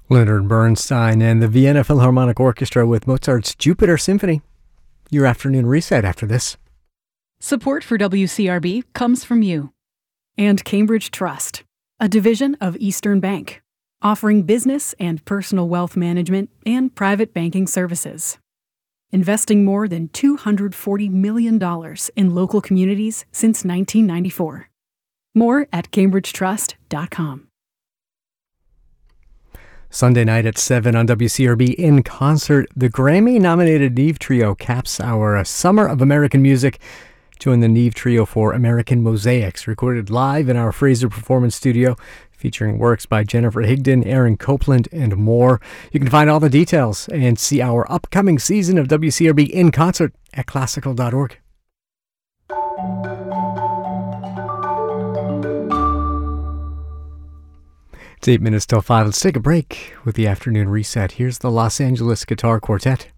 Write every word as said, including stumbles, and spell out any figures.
Leonard Bernstein and the Vienna Philharmonic Orchestra with Mozart's Jupiter Symphony. Your afternoon reset after this. Support for W C R B comes from you. And Cambridge Trust, a division of Eastern Bank, offering business and personal wealth management and private banking services. Investing more than two hundred forty million dollars in local communities since nineteen ninety-four. More at cambridge trust dot com. Sunday night at seven on W C R B In Concert, the Grammy-nominated Neve Trio caps our Summer of American Music. Join the Neve Trio for American Mosaics, recorded live in our Fraser Performance Studio, featuring works by Jennifer Higdon, Aaron Copland, and more. You can find all the details and see our upcoming season of W C R B In Concert at classical dot org. It's eight minutes till five. Let's take a break with the afternoon reset. Here's the Los Angeles Guitar Quartet.